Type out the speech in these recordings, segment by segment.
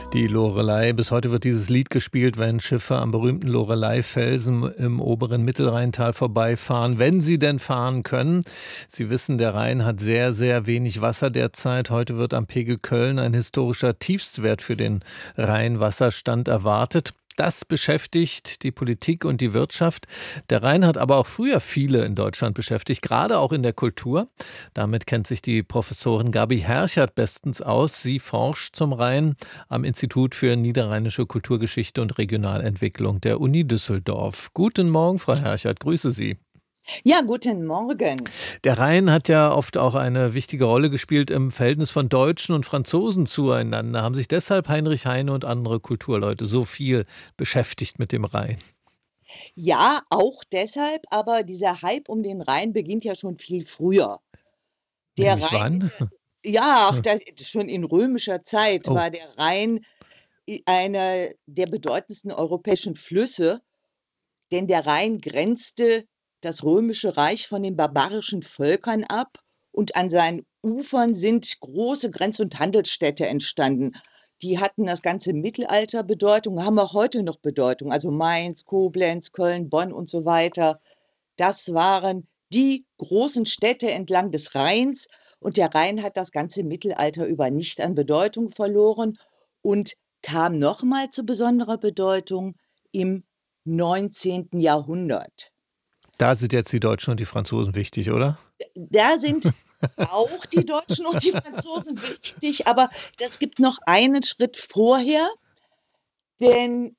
Die Loreley. Bis heute wird dieses Lied gespielt, wenn Schiffe am berühmten Loreley-Felsen im oberen Mittelrheintal vorbeifahren, wenn sie denn fahren können. Sie wissen, der Rhein hat sehr, sehr wenig Wasser derzeit. Heute wird am Pegel Köln ein historischer Tiefstwert für den Rheinwasserstand erwartet. Das beschäftigt die Politik und die Wirtschaft. Der Rhein hat aber auch früher viele in Deutschland beschäftigt, gerade auch in der Kultur. Damit kennt sich die Professorin Gabi Herchert bestens aus. Sie forscht zum Rhein am Institut für Niederrheinische Kulturgeschichte und Regionalentwicklung der Uni Düsseldorf. Guten Morgen, Frau Herchert, grüße Sie. Ja, guten Morgen. Der Rhein hat ja oft auch eine wichtige Rolle gespielt im Verhältnis von Deutschen und Franzosen zueinander. Haben sich deshalb Heinrich Heine und andere Kulturleute so viel beschäftigt mit dem Rhein? Ja, auch deshalb, aber dieser Hype um den Rhein beginnt ja schon viel früher. Der Nämlich Rhein wann? ist ja, ach, das schon in römischer Zeit Oh, war der Rhein einer der bedeutendsten europäischen Flüsse, denn der Rhein grenzte das Römische Reich von den barbarischen Völkern ab und an seinen Ufern sind große Grenz- und Handelsstädte entstanden. Die hatten das ganze Mittelalter Bedeutung, haben auch heute noch Bedeutung. Also Mainz, Koblenz, Köln, Bonn und so weiter. Das waren die großen Städte entlang des Rheins und der Rhein hat das ganze Mittelalter über nicht an Bedeutung verloren und kam nochmal zu besonderer Bedeutung im 19. Jahrhundert. da sind jetzt die Deutschen und die Franzosen wichtig, oder? Da sind auch die Deutschen und die Franzosen wichtig, aber das gibt noch einen Schritt vorher, denn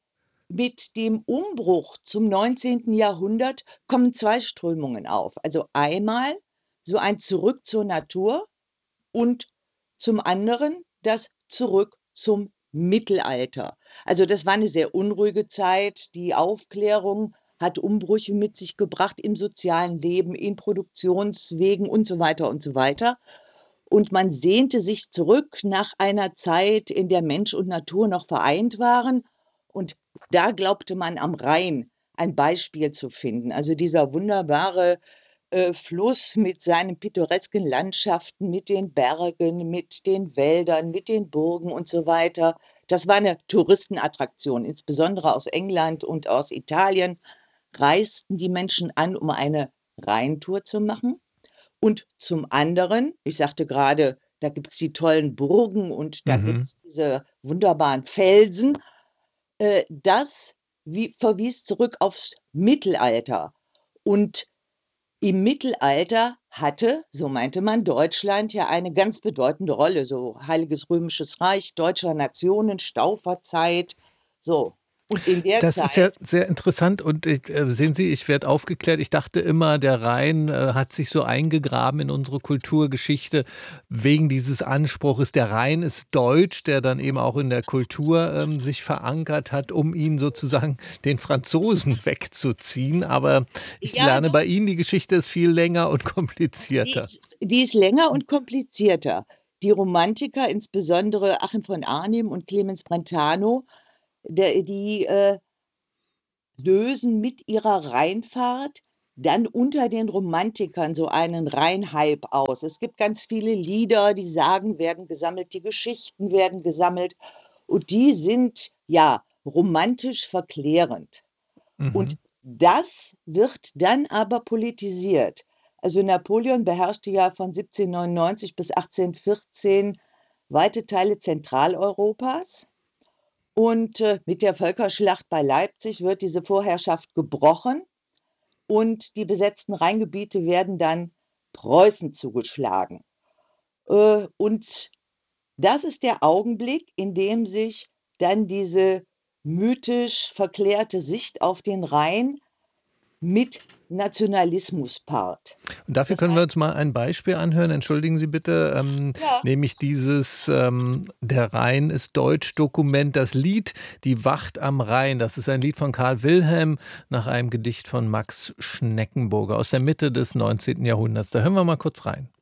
mit dem Umbruch zum 19. Jahrhundert kommen 2 Strömungen auf. Also einmal so ein Zurück zur Natur und zum anderen das Zurück zum Mittelalter. Also, das war eine sehr unruhige Zeit. Die Aufklärung hat Umbrüche mit sich gebracht im sozialen Leben, in Produktionswegen und so weiter und so weiter. Und man sehnte sich zurück nach einer Zeit, in der Mensch und Natur noch vereint waren. Und da glaubte man am Rhein ein Beispiel zu finden. Also, dieser wunderbare Fluss mit seinen pittoresken Landschaften, mit den Bergen, mit den Wäldern, mit den Burgen und so weiter. Das war eine Touristenattraktion. Insbesondere aus England und aus Italien reisten die Menschen an, um eine Rheintour zu machen. Und zum anderen, ich sagte gerade, da gibt's die tollen Burgen und da Mhm. gibt's diese wunderbaren Felsen. Das verwies zurück aufs Mittelalter. Und im Mittelalter hatte, so meinte man, Deutschland ja eine ganz bedeutende Rolle, so Heiliges Römisches Reich, deutscher Nationen, Stauferzeit, so. Und in der Das ist ja Zeit sehr interessant und sehen Sie, ich werde aufgeklärt. Ich dachte immer, der Rhein hat sich so eingegraben in unsere Kulturgeschichte wegen dieses Anspruches. Der Rhein ist deutsch, der dann eben auch in der Kultur sich verankert hat, um ihn sozusagen den Franzosen wegzuziehen. Aber ich ja lerne doch, bei Ihnen, die Geschichte ist viel länger und die komplizierter. ist länger und komplizierter. Die Romantiker, insbesondere Achim von Arnim und Clemens Brentano, die lösen mit ihrer Rheinfahrt dann unter den Romantikern so einen Rheinhype aus. Es gibt ganz viele Lieder, die Sagen werden gesammelt, die Geschichten werden gesammelt und die sind, ja, romantisch verklärend. Und Mhm. das wird dann aber politisiert. Also Napoleon beherrschte ja von 1799 bis 1814 weite Teile Zentraleuropas. Und mit der Völkerschlacht bei Leipzig wird diese Vorherrschaft gebrochen und die besetzten Rheingebiete werden dann Preußen zugeschlagen. Und das ist der Augenblick, in dem sich dann diese mythisch verklärte Sicht auf den Rhein mit Nationalismus paart. Und dafür Das können wir uns heißt, mal ein Beispiel anhören. Entschuldigen Sie bitte, ja, nämlich dieses „Der Rhein ist Deutsch“ Dokument, das Lied „Die Wacht am Rhein“. Das ist ein Lied von Karl Wilhelm nach einem Gedicht von Max Schneckenburger aus der Mitte des 19. Jahrhunderts. Da hören wir mal kurz rein.